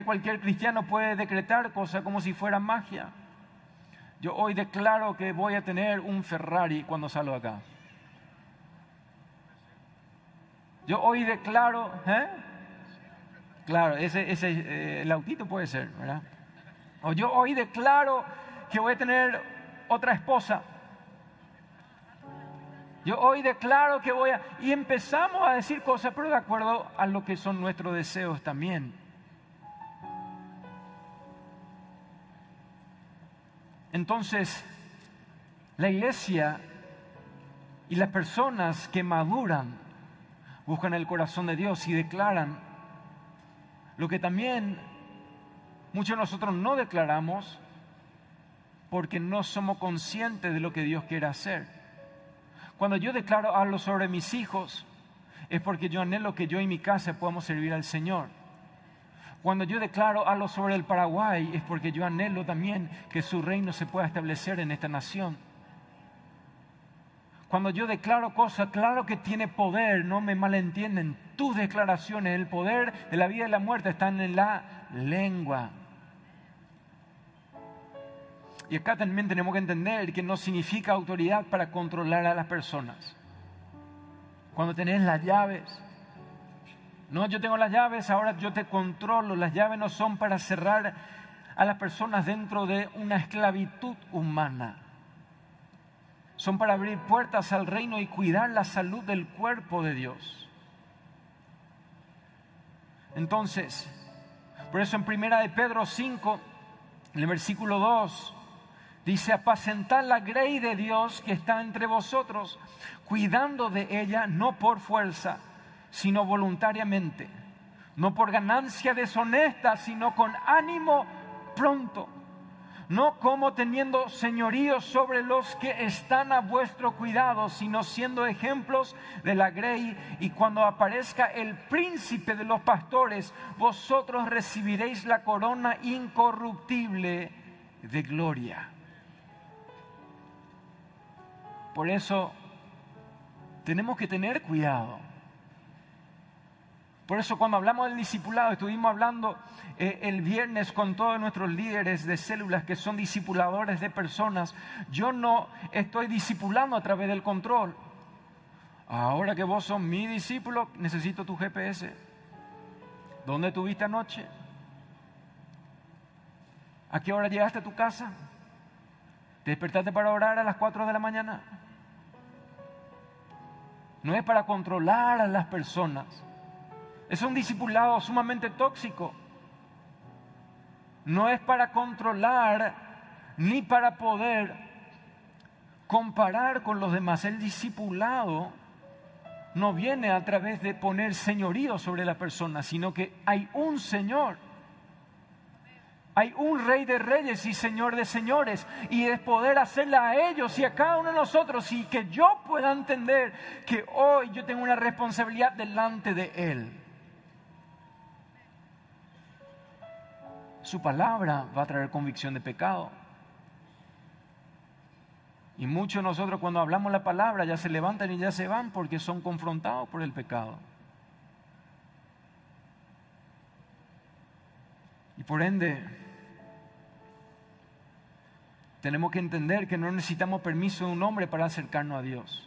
cualquier cristiano puede decretar cosas como si fuera magia. Yo hoy declaro que voy a tener un Ferrari cuando salgo acá. Yo hoy declaro, claro, el autito puede ser, ¿verdad? O yo hoy declaro que voy a tener otra esposa. Yo hoy declaro que voy a... Y empezamos a decir cosas, pero de acuerdo a lo que son nuestros deseos también. Entonces, la iglesia y las personas que maduran buscan el corazón de Dios y declaran lo que también muchos de nosotros no declaramos porque no somos conscientes de lo que Dios quiere hacer. Cuando yo declaro algo sobre mis hijos, es porque yo anhelo que yo y mi casa podamos servir al Señor. Cuando yo declaro algo sobre el Paraguay, es porque yo anhelo también que su reino se pueda establecer en esta nación. Cuando yo declaro cosas, claro que tiene poder, no me malentienden. Tus declaraciones, el poder de la vida y la muerte están en la lengua. Y acá también tenemos que entender que no significa autoridad para controlar a las personas. Cuando tenés las llaves, no, yo tengo las llaves, ahora yo te controlo. Las llaves no son para cerrar a las personas dentro de una esclavitud humana. Son para abrir puertas al reino y cuidar la salud del cuerpo de Dios. Entonces, por eso en 1 de Pedro 5, en el versículo 2, dice: apacentad la grey de Dios que está entre vosotros, cuidando de ella no por fuerza, sino voluntariamente, no por ganancia deshonesta, sino con ánimo pronto, no como teniendo señorío sobre los que están a vuestro cuidado, sino siendo ejemplos de la grey, y cuando aparezca el príncipe de los pastores, vosotros recibiréis la corona incorruptible de gloria. Por eso tenemos que tener cuidado. Por eso cuando hablamos del discipulado, estuvimos hablando el viernes con todos nuestros líderes de células que son discipuladores de personas. Yo no estoy discipulando a través del control. Ahora que vos sos mi discípulo, necesito tu GPS. ¿Dónde estuviste anoche? ¿A qué hora llegaste a tu casa? ¿Te despertaste para orar a las 4 de la mañana? No es para controlar a las personas. Es un discipulado sumamente tóxico. No es para controlar ni para poder comparar con los demás. El discipulado no viene a través de poner señorío sobre la persona, sino que hay un Señor. Hay un Rey de reyes y Señor de señores, y es poder hacerla a ellos y a cada uno de nosotros, y que yo pueda entender que hoy yo tengo una responsabilidad delante de Él. Su palabra va a traer convicción de pecado. Y muchos de nosotros cuando hablamos la palabra ya se levantan y ya se van porque son confrontados por el pecado. Y por ende, tenemos que entender que no necesitamos permiso de un hombre para acercarnos a Dios.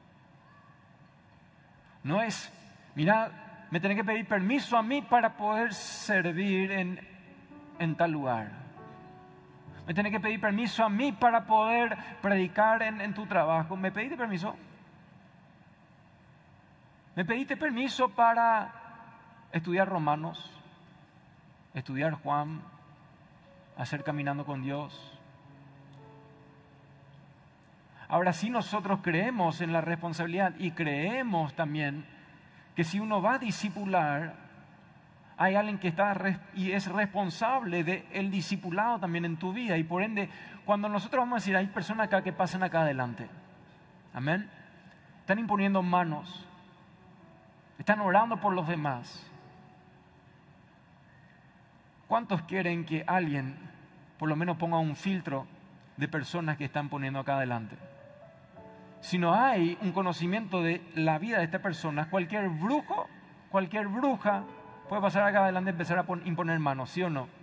No es, mira, me tenés que pedir permiso a mí para poder servir en tal lugar. Me tenés que pedir permiso a mí para poder predicar en tu trabajo. ¿Me pediste permiso? ¿Me pediste permiso para estudiar Romanos? Estudiar Juan, hacer Caminando con Dios. Ahora sí, nosotros creemos en la responsabilidad y creemos también que si uno va a discipular, hay alguien que está y es responsable del discipulado también en tu vida. Y por ende, cuando nosotros vamos a decir, hay personas acá que pasan acá adelante. Amén. Están imponiendo manos. Están orando por los demás. ¿Cuántos quieren que alguien por lo menos ponga un filtro de personas que están poniendo acá adelante? Si no hay un conocimiento de la vida de esta persona, cualquier brujo, cualquier bruja puede pasar acá adelante y empezar a imponer manos, ¿sí o no?